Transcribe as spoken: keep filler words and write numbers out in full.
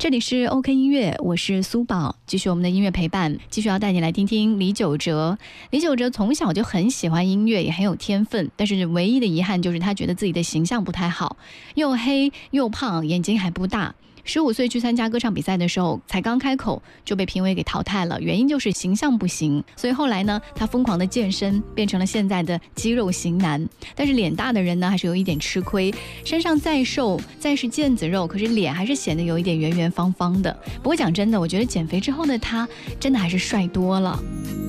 这里是 OK 音乐，我是苏宝，继续我们的音乐陪伴，继续要带你来听听李玖哲。李玖哲从小就很喜欢音乐，也很有天分，但是唯一的遗憾就是他觉得自己的形象不太好，又黑又胖，眼睛还不大。十五岁去参加歌唱比赛的时候，才刚开口就被评委给淘汰了，原因就是形象不行。所以后来呢，他疯狂的健身，变成了现在的肌肉型男。但是脸大的人呢，还是有一点吃亏，身上再瘦再是腱子肉，可是脸还是显得有一点圆圆方方的。不过讲真的，我觉得减肥之后的他，真的还是帅多了。